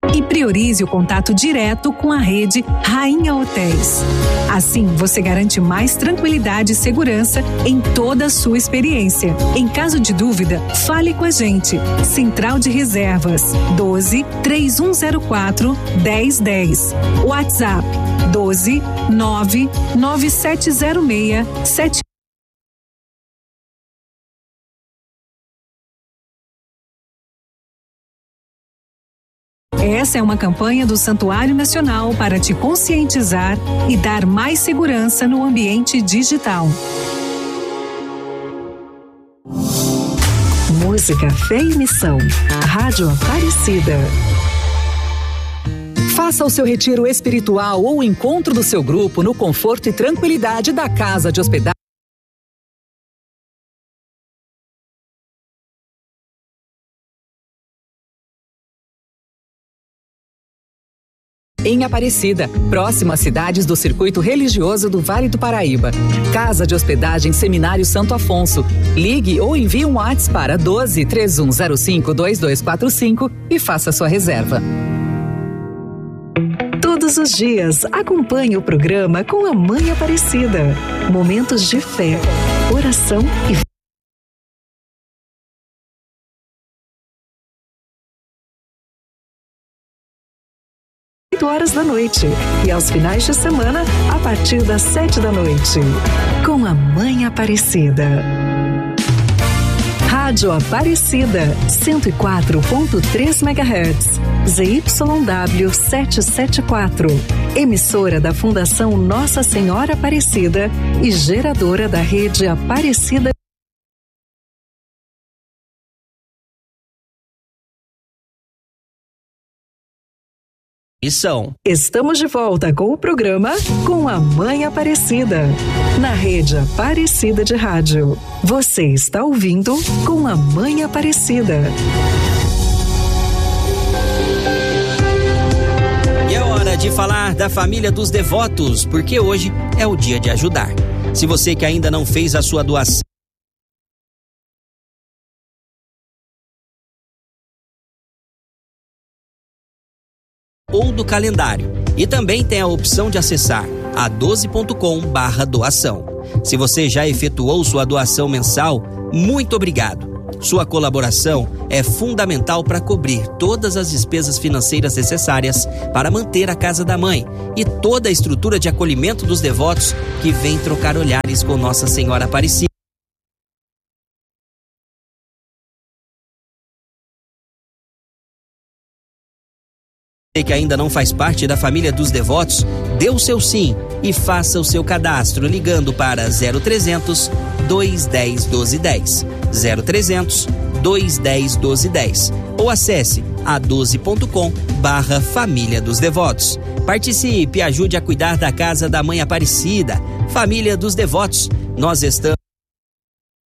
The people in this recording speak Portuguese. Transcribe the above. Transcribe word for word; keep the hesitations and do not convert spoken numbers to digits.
E priorize o contato direto com a rede Rainha Hotéis. Assim, você garante mais tranquilidade e segurança em toda a sua experiência. Em caso de dúvida, fale com a gente. Central de Reservas doze, três um zero quatro, dez dez. WhatsApp doze, nove, nove sete zero seis, sete. Essa é uma campanha do Santuário Nacional para te conscientizar e dar mais segurança no ambiente digital. Música, fé e missão. Rádio Aparecida. Faça o seu retiro espiritual ou o encontro do seu grupo no conforto e tranquilidade da casa de hospedagem em Aparecida, próximo às cidades do Circuito Religioso do Vale do Paraíba. Casa de Hospedagem Seminário Santo Afonso. Ligue ou envie um WhatsApp para doze, três um zero cinco, dois dois quatro cinco e faça sua reserva. Todos os dias, acompanhe o programa com a Mãe Aparecida. Momentos de fé, oração e oito horas da noite e aos finais de semana a partir das sete da noite com a Mãe Aparecida. Rádio Aparecida cento e quatro ponto três megahertz, Z Y W setecentos e setenta e quatro, emissora da Fundação Nossa Senhora Aparecida e geradora da rede Aparecida. Missão. Estamos de volta com o programa Com a Mãe Aparecida, na rede Aparecida de Rádio. Você está ouvindo Com a Mãe Aparecida. E é hora de falar da família dos devotos, porque hoje é o dia de ajudar. Se você que ainda não fez a sua doação ou do calendário. E também tem a opção de acessar a doze ponto com barra doação. Se você já efetuou sua doação mensal, muito obrigado. Sua colaboração é fundamental para cobrir todas as despesas financeiras necessárias para manter a Casa da Mãe e toda a estrutura de acolhimento dos devotos que vem trocar olhares com Nossa Senhora Aparecida. Que ainda não faz parte da família dos devotos, dê o seu sim e faça o seu cadastro ligando para zero trezentos, dois um zero, doze um zero, zero trezentos, dois um zero, doze um zero ou acesse a doze ponto com barra família dos devotos. Participe e ajude a cuidar da Casa da Mãe Aparecida. Família dos Devotos, nós estamos